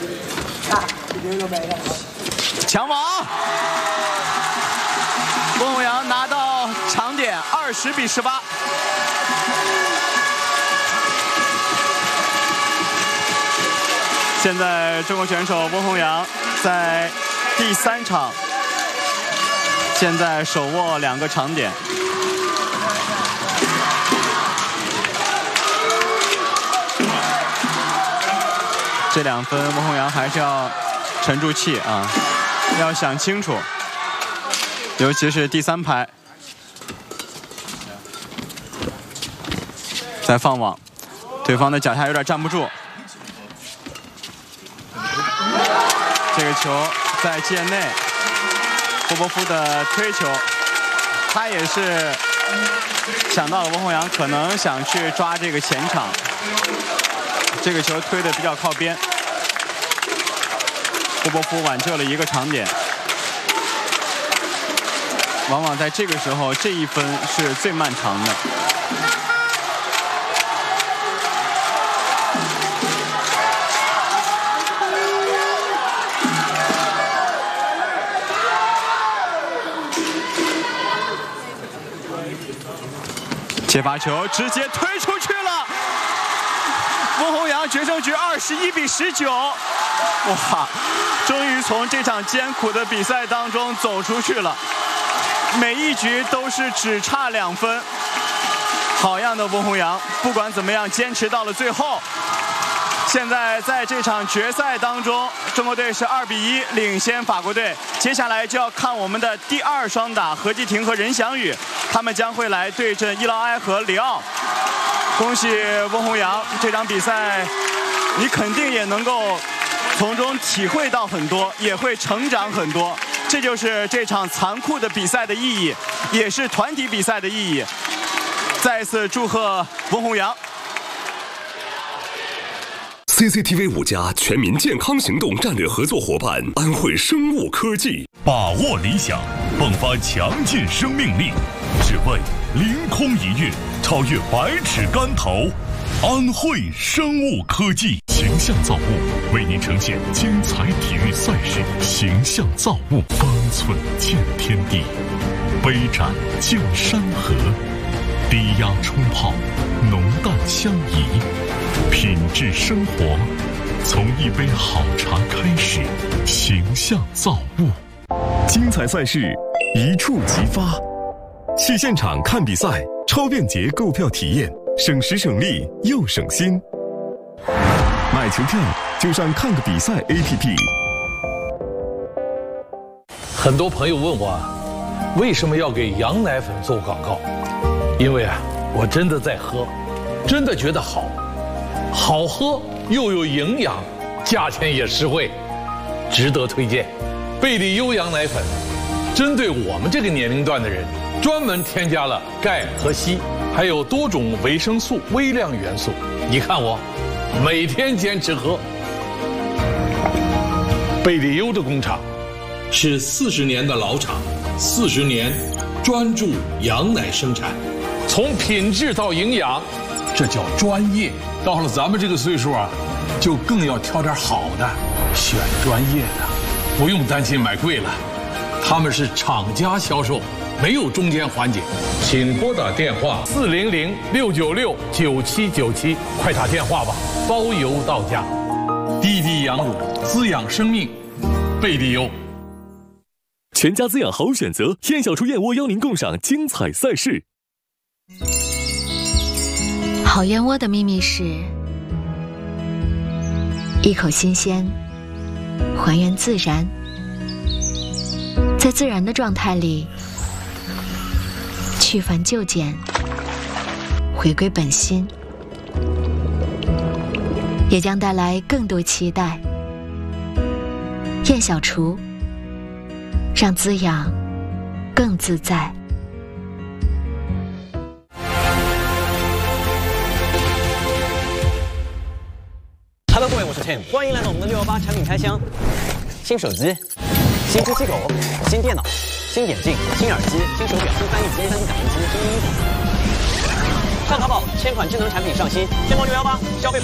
抢网，温宏洋拿到长点，20比18。现在中国选手温宏洋在第3场，现在手握2个长点。这2分，温宏洋还是要沉住气啊，要想清楚，尤其是第3排。再放网，对方的脚下有点站不住。这个球在界内，波波夫的推球，他也是想到了温宏洋可能想去抓这个前场。这个球推得比较靠边，波波夫挽救了1个长点。往往在这个时候，这1分是最漫长的。接发球直接推出去了。温宏洋决胜局21比19，哇！终于从这场艰苦的比赛当中走出去了，每一局都是只差2分。好样的温宏洋，不管怎么样坚持到了最后。现在在这场决赛当中，中国队是2比1领先法国队。接下来就要看我们的第2双打何继廷和任翔宇，他们将会来对阵伊劳埃和里奥。恭喜温宏洋，这场比赛你肯定也能够从中体会到很多，也会成长很多。这就是这场残酷的比赛的意义，也是团体比赛的意义。再次祝贺温宏洋。 CCTV 5家全民健康行动战略合作伙伴安慧生物科技， 把握理想，迸发强劲生命力，只为凌空一跃，超越百尺竿头。安慧生物科技形象造物为您呈现精彩体育赛事，形象造物方寸见天地，杯盏见山河，低压冲泡，浓淡相宜。品质生活，从一杯好茶开始。形象造物， 精彩赛事一触即发，去现场看比赛，超便捷购票体验，省时省力又省心。买球票就上看个比赛 APP。 很多朋友问我，为什么要给羊奶粉做广告？因为我真的在喝，真的觉得好喝又有营养，价钱也实惠，值得推荐。贝利优羊奶粉针对我们这个年龄段的人，专门添加了钙和硒，还有多种维生素、微量元素。你看我每天坚持喝。贝利优的工厂是40年的老厂，40年专注羊奶生产，从品质到营养，这叫专业。到了咱们这个岁数就更要挑点好的，选专业的，不用担心买贵了。他们是厂家销售，没有中间环节。请拨打电话400-696-9797，快打电话吧，包邮到家。滴滴羊乳，滋养生命，贝利优。 全家滋养好选择，燕小厨燕窝邀您共赏精彩赛事。 好燕窝的秘密是一口新鲜，还原自然，在自然的状态里去繁就简，回归本心，也将带来更多期待。燕小厨，让滋养更自在。 Hello， 各位，我是 Tim， 欢迎来到我们的618产品开箱。新手机、新呼吸口、新电脑、新眼镜、新耳机、新手表、新翻译机、3D 打印机、新衣服。上淘宝，1000款智能产品上新，天猫618消费。